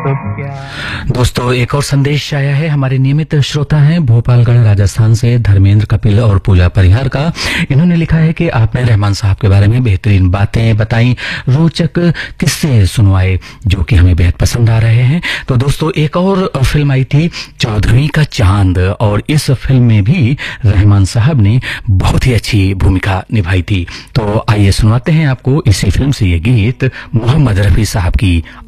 दोस्तों, एक और संदेश आया है हमारे नियमित श्रोता हैं भोपालगढ़ राजस्थान से धर्मेंद्र कपिल और पूजा परिहार का। इन्होंने लिखा है कि आपने रहमान साहब के बारे में बेहतरीन बातें बताई, रोचक किस्से सुनवाए जो कि हमें बेहद पसंद आ रहे हैं। तो दोस्तों, एक और फिल्म आई थी चौधरी का चांद, और इस फिल्म में भी रहमान साहब ने बहुत ही अच्छी भूमिका निभाई थी। तो आइए सुनवाते हैं आपको इसी फिल्म से ये गीत मोहम्मद रफी साहब की